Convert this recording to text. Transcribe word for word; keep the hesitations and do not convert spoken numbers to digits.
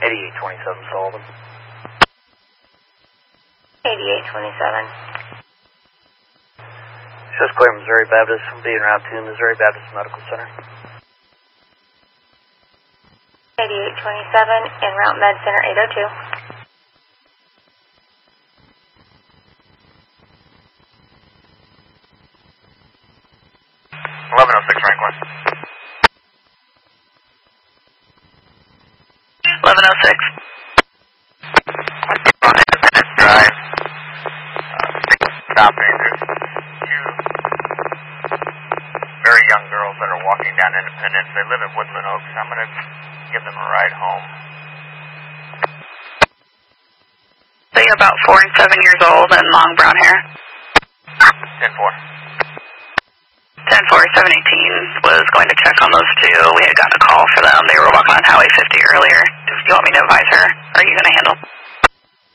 eighty-eight twenty-seven Sullivan. eighty-eight twenty-seven. Just clear Missouri Baptist, being route to Missouri Baptist Medical Center. eighty-eight twenty-seven, en route Med Center eight oh two. eleven oh six Franklin. eleven oh six. On Independence Drive. Uh, stopping. There's two very young girls that are walking down Independence. They live at Woodland Oaks. I'm going to give them a ride home. They are about four and seven years old and long brown hair. ten four. ten four, seven eighteen was going to check on those two. We had gotten a call for them. They were walking on Highway fifty earlier. Do you want me to advise her? Or are you going to handle